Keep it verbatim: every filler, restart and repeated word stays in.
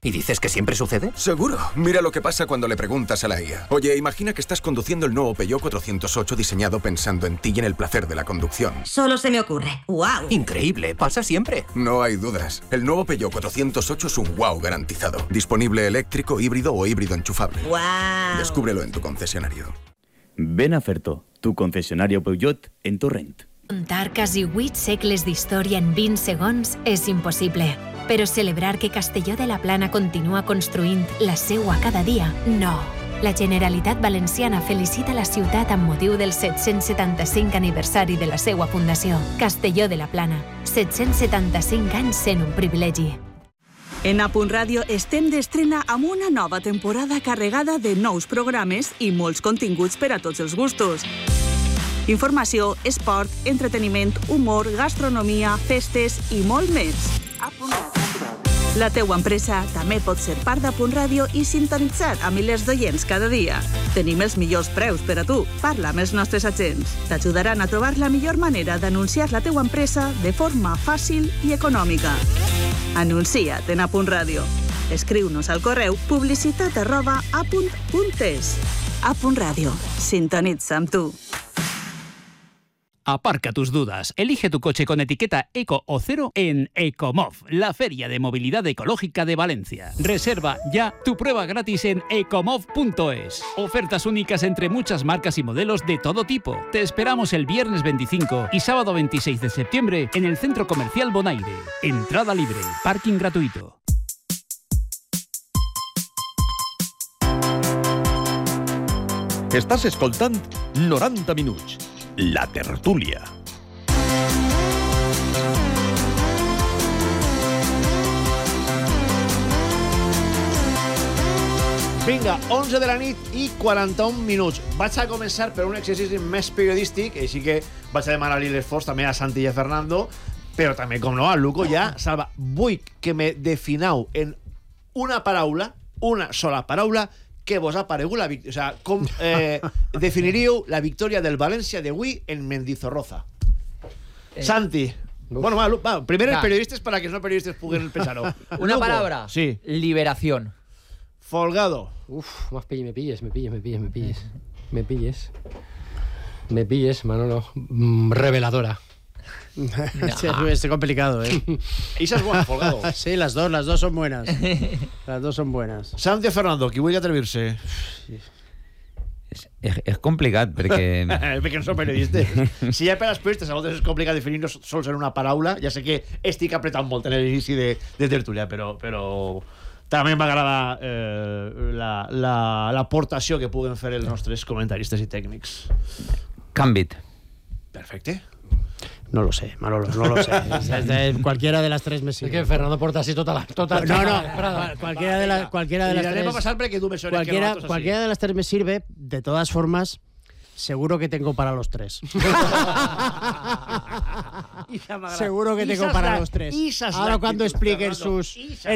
¿Y dices que siempre sucede? Seguro. Mira lo que pasa cuando le preguntas a la I A. Oye, imagina que estás conduciendo el nuevo Peugeot cuatrocientos ocho diseñado pensando en ti y en el placer de la conducción. Solo se me ocurre. ¡Wow! Increíble, pasa siempre. No hay dudas. El nuevo Peugeot cuatrocientos ocho es un wow garantizado. Disponible eléctrico, híbrido o híbrido enchufable. ¡Wow! Descúbrelo en tu concesionario. Ven a Ferto, tu concesionario Peugeot en Torrent. Contar quasi vuit segles d'història en vint segons és impossible. Però celebrar que Castelló de la Plana continua construint la seua cada dia, no. La Generalitat Valenciana felicita la ciutat amb motiu del set-cents setanta-cinc aniversari de la seua fundació. Castelló de la Plana, set-cents setanta-cinc anys sent un privilegi. En A Punt Ràdio estem d'estrena amb una nova temporada carregada de nous programes i molts continguts per a tots els gustos. Informació, esport, entreteniment, humor, gastronomia, festes i molt més. La teua empresa també pot ser part d'A Punt Ràdio i sintonitzar a milers d'oients cada dia. Tenim els millors preus per a tu. Parla amb els nostres agents. T'ajudaran a trobar la millor manera d'anunciar la teua empresa de forma fàcil i econòmica. Anuncia't en A Punt Ràdio. Escriu-nos al correu publicitat arroba apunt punt es. A Punt Ràdio. Sintonitza amb tu. Aparca tus dudas. Elige tu coche con etiqueta Eco o Cero en Ecomov, la feria de movilidad ecológica de Valencia. Reserva ya tu prueba gratis en ecomov punto es. Ofertas únicas entre muchas marcas y modelos de todo tipo. Te esperamos el viernes veinticinco y sábado veintiséis de septiembre en el Centro Comercial Bonaire. Entrada libre, parking gratuito. Estàs escoltant noranta minuts. La tertúlia. Vinga, onze de la nit i quaranta-un minuts. Vaig a començar per un exercici més periodístic, així que vaig a demanar-li l'esforç també a Santi i a Fernando, però també, com no, a Luco ja. Salva, vull que me definau en una paraula, una sola paraula, que vos ha paregut la victòria? O sigui, com eh, definiríeu la victòria del València d'avui en Mendizorroza? Eh. Santi. Uf. Bueno, va, va, primer els periodistes para que els no periodistes puguen pensar-ho. Una Lugo. Palabra. Sí. Liberación. Folgado. Uf, más pilles, me pilles, me pilles, me pilles, me pilles. Me pilles. Me pilles, Manolo. Mm, reveladora. No. Es complicado, ¿eh? Esa es buena, Folgado. Sí, las dos, las dos son buenas. Las dos son buenas. Santi Fernando, qui vulgui atrevir-se. És, és, és complicat, perquè... perquè no són periodistes. Si ja per als periodistes a vegades és complicat definir-nos sols en una paraula, ja sé que estic apretant molt en l'inici de, de tertúlia, però, però també m'agrada eh, l'aportació la, la, que puguen fer els nostres comentaristes i tècnics. Càmbit. Perfecte. No lo sé, Manolo, no lo sé. Desde cualquiera de las tres me sirve. Es que Fernando porta así toda la... Tota no, no, cualquiera de, la, cualquiera de las tres... A pasar porque tú me cualquiera, que cualquiera de las tres me sirve. De todas formas, seguro que tengo para los tres. Seguro que tengo para los tres. Ahora cuando expliquen sus...